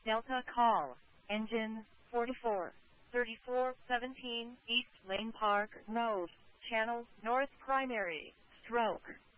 Delta call, engine 44, 3417 East Lane Park Road, channel north primary, stroke